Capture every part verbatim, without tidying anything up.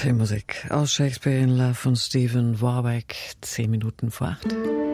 Filmmusik aus Shakespeare in Love von Stephen Warbeck, zehn Minuten vor acht.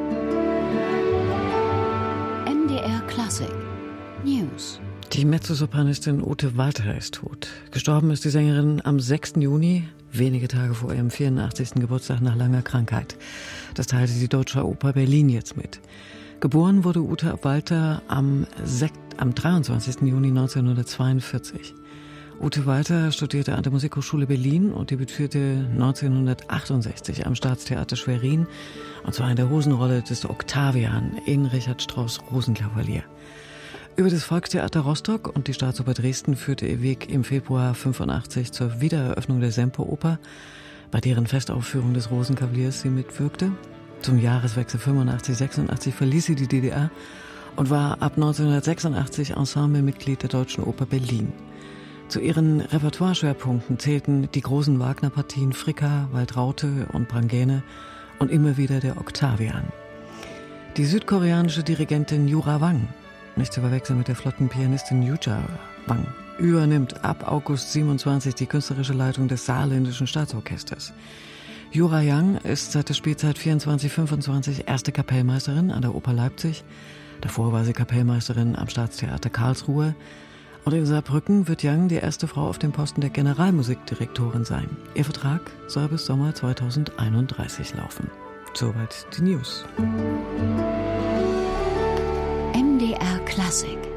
M D R Klassik News. Die Mezzosopranistin Ute Walter ist tot. Gestorben ist die Sängerin am sechsten Juni, wenige Tage vor ihrem vierundachtzigsten Geburtstag nach langer Krankheit. Das teilte die Deutsche Oper Berlin jetzt mit. Geboren wurde Ute Walter am, am dreiundzwanzigsten Juni neunzehnhundertzweiundvierzig. Ute Walter studierte an der Musikhochschule Berlin und debütierte neunzehnhundertachtundsechzig am Staatstheater Schwerin, und zwar in der Hosenrolle des Octavian in Richard Strauss' Rosenkavalier. Über das Volkstheater Rostock und die Staatsoper Dresden führte ihr Weg im Februar fünfundachtzig zur Wiedereröffnung der Semperoper, bei deren Festaufführung des Rosenkavaliers sie mitwirkte. Zum Jahreswechsel fünfundachtzig sechsundachtzig verließ sie die D D R und war ab neunzehnhundertsechsundachtzig Ensemblemitglied der Deutschen Oper Berlin. Zu ihren Repertoireschwerpunkten zählten die großen Wagner-Partien Fricka, Waltraute und Brangäne und immer wieder der Octavian. Die südkoreanische Dirigentin Jura Wang, nicht zu verwechseln mit der flotten Pianistin Yuja Wang, übernimmt ab August siebenundzwanzig die künstlerische Leitung des Saarländischen Staatsorchesters. Jura Yang ist seit der Spielzeit vierundzwanzig fünfundzwanzig erste Kapellmeisterin an der Oper Leipzig. Davor war sie Kapellmeisterin am Staatstheater Karlsruhe. Und in Saarbrücken wird Yang die erste Frau auf dem Posten der Generalmusikdirektorin sein. Ihr Vertrag soll bis Sommer zweitausendeinunddreißig laufen. Soweit die News. M D R Klassik.